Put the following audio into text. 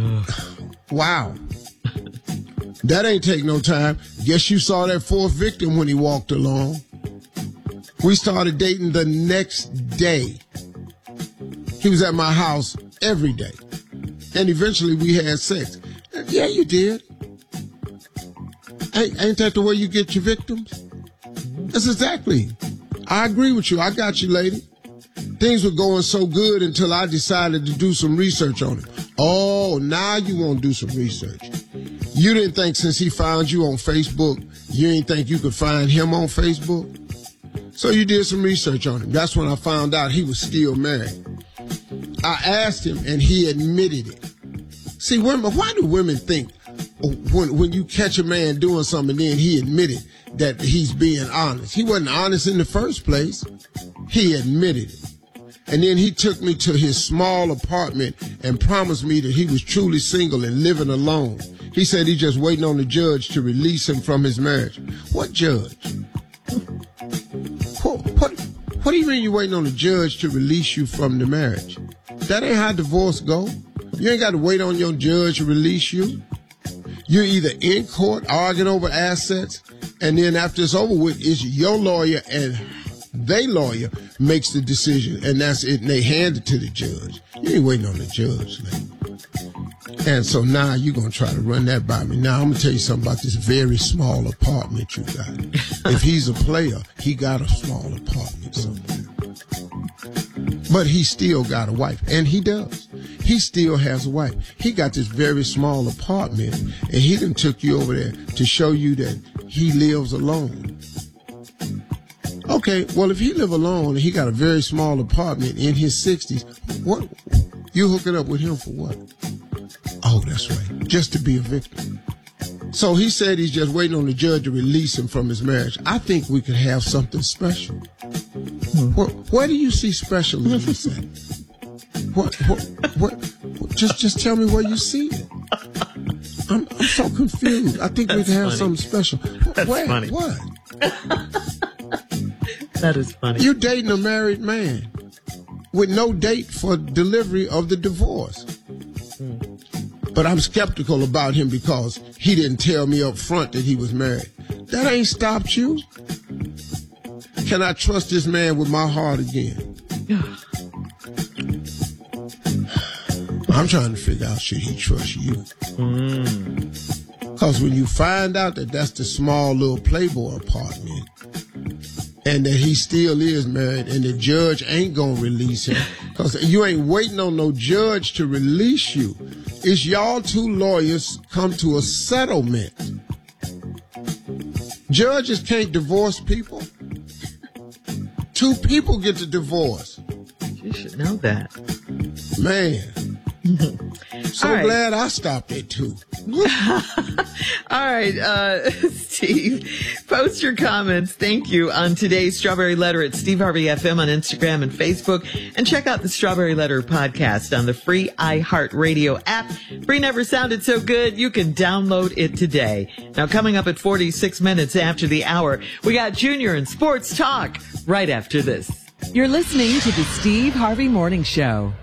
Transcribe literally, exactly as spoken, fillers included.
Wow. That ain't take no time. Guess you saw that fourth victim when he walked along. We started dating the next day. He was at my house every day. And eventually we had sex. Yeah, you did. Ain't, ain't that the way you get your victims? That's exactly. I agree with you. I got you, lady. Things were going so good until I decided to do some research on him. Oh, now you want to do some research. You didn't think since he found you on Facebook, you didn't think you could find him on Facebook? So you did some research on him. That's when I found out he was still married. I asked him, and he admitted it. See, women, why do women think when when you catch a man doing something, then he admitted that he's being honest? He wasn't honest in the first place. He admitted it. And then he took me to his small apartment and promised me that he was truly single and living alone. He said he's just waiting on the judge to release him from his marriage. What judge? What, what, what do you mean you're waiting on the judge to release you from the marriage? That ain't how divorce go. You ain't got to wait on your judge to release you. You're either in court arguing over assets, and then after it's over with, it's your lawyer and they lawyer makes the decision, and that's it, and they hand it to the judge. You ain't waiting on the judge, lady. And so now you're going to try to run that by me. Now I'm going to tell you something about this very small apartment you got. If he's a player, he got a small apartment somewhere. But he still got a wife, and he does. He still has a wife. He got this very small apartment, and he done took you over there to show you that he lives alone. Okay, well, if he live alone and he got a very small apartment in his sixties, what? You hooking up with him for what? Oh, that's right. Just to be a victim. So he said he's just waiting on the judge to release him from his marriage. I think we could have something special. Hmm. Where, where do you see special in this at? What, what, what, what? Just, just tell me where you see it. I'm, I'm so confused. I think we could have funny. something special. That's where? funny. What? That is funny. You're dating a married man with no date for delivery of the divorce. Mm. But I'm skeptical about him because he didn't tell me up front that he was married. That ain't stopped you. Can I trust this man with my heart again? I'm trying to figure out, should he trust you? Because mm. when you find out that that's the small little Playboy apartment, and that he still is married, and the judge ain't gonna release him, because you ain't waiting on no judge to release you. It's y'all two lawyers come to a settlement. Judges can't divorce people. Two people get to divorce. You should know that. Man. So right. glad I stopped at two. All right, uh, Steve, post your comments. Thank you on today's Strawberry Letter at Steve Harvey F M on Instagram and Facebook. And check out the Strawberry Letter podcast on the free iHeartRadio app. Free never sounded so good. You can download it today. Now, coming up at forty-six minutes after the hour, we got Junior and Sports Talk right after this. You're listening to the Steve Harvey Morning Show.